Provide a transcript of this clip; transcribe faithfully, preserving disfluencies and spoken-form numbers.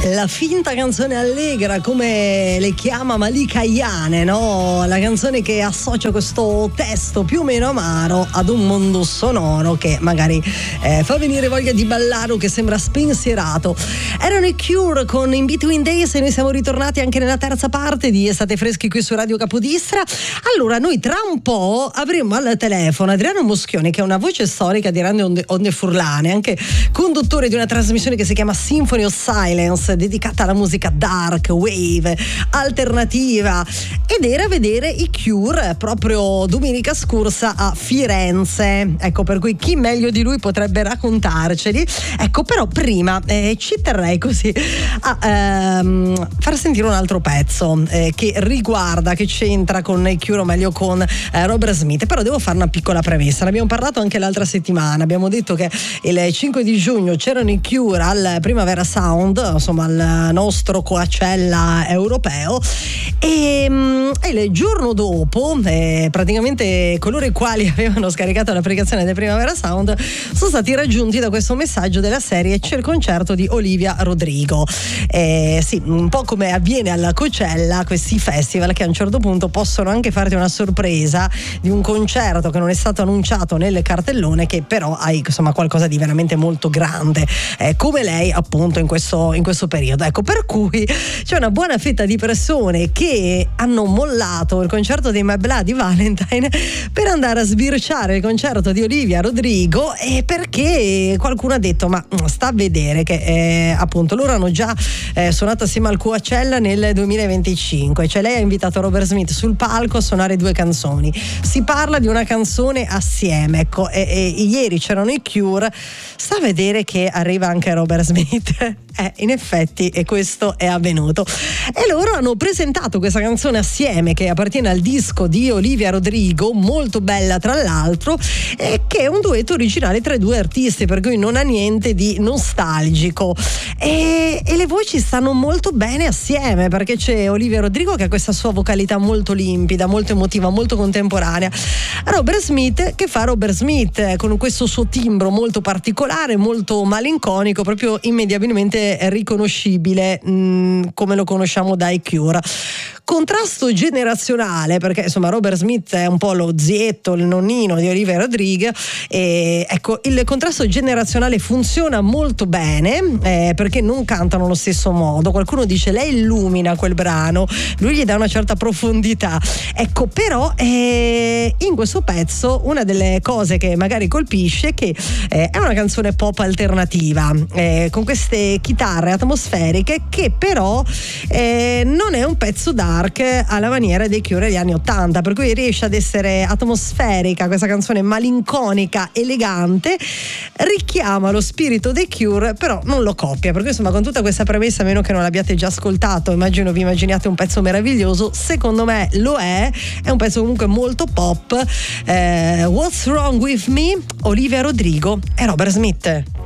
La finta canzone allegra, come le chiama Malika Ayane, no? La canzone che associa questo testo più o meno amaro ad un mondo sonoro che magari eh, fa venire voglia di ballare o che sembra spensierato. Erano i Cure con In Between Days e noi siamo ritornati anche nella terza parte di Estate Freschi qui su Radio Capodistra. Allora, noi tra un po' avremo al telefono Adriano Moschioni, che è una voce storica di Radio Onde, Onde Furlane, anche conduttore di una trasmissione che si chiama Symphony of Silence, dedicata alla musica dark, wave, alternativa, ed era a vedere i Cure proprio domenica scorsa a Firenze. Ecco, per cui chi meglio di lui potrebbe raccontarceli. Ecco, però prima eh, ci terrei così a ehm, far sentire un altro pezzo eh, che riguarda, che c'entra con i Cure, o meglio con eh, Robert Smith. Però devo fare una piccola premessa, ne abbiamo parlato anche l'altra settimana, abbiamo detto che il cinque di giugno c'erano i Cure al Primavera Sound, insomma al nostro Coachella europeo, e, e il giorno dopo eh, praticamente coloro i quali avevano scaricato l'applicazione del Primavera Sound sono stati raggiunti da questo messaggio della serie: c'è il concerto di Olivia Rodrigo. Eh, sì, un po' come avviene alla Coachella, questi festival che a un certo punto possono anche farti una sorpresa di un concerto che non è stato annunciato nel cartellone, che però hai insomma qualcosa di veramente molto grande, eh, come lei appunto in questo, in questo periodo. Ecco, per cui c'è una buona fetta di persone che hanno mollato il concerto dei My Bloody Valentine per andare a sbirciare il concerto di Olivia Rodrigo, e perché qualcuno ha detto: ma sta a vedere che eh, appunto loro hanno già eh, suonato assieme al Coachella nel duemilaventicinque, cioè lei ha invitato Robert Smith sul palco a suonare due canzoni, si parla di una canzone assieme, ecco, e, e ieri c'erano i Cure, sta a vedere che arriva anche Robert Smith. Eh, in effetti, e questo è avvenuto, e loro hanno presentato questa canzone assieme, che appartiene al disco di Olivia Rodrigo, molto bella tra l'altro, e che è un duetto originale tra i due artisti, per cui non ha niente di nostalgico, e, e le voci stanno molto bene assieme, perché c'è Olivia Rodrigo che ha questa sua vocalità molto limpida, molto emotiva, molto contemporanea, Robert Smith che fa Robert Smith con questo suo timbro molto particolare, molto malinconico, proprio immediatamente riconoscibile mh, come lo conosciamo dai Cure. Contrasto generazionale, perché insomma Robert Smith è un po' lo zietto, il nonnino di Olivia Rodrigo, e ecco, il contrasto generazionale funziona molto bene eh, perché non cantano allo stesso modo. Qualcuno dice: lei illumina quel brano, lui gli dà una certa profondità, ecco, però eh, in questo pezzo una delle cose che magari colpisce è che eh, è una canzone pop alternativa eh, con queste chitarre atmosferiche, che però eh, non è un pezzo dark alla maniera dei Cure degli anni ottanta, per cui riesce ad essere atmosferica, questa canzone malinconica, elegante, richiama lo spirito dei Cure, però non lo copia. Per cui insomma, con tutta questa premessa, a meno che non l'abbiate già ascoltato, immagino vi immaginiate un pezzo meraviglioso. Secondo me lo è, è un pezzo comunque molto pop. eh, What's Wrong With Me, Olivia Rodrigo e Robert Smith.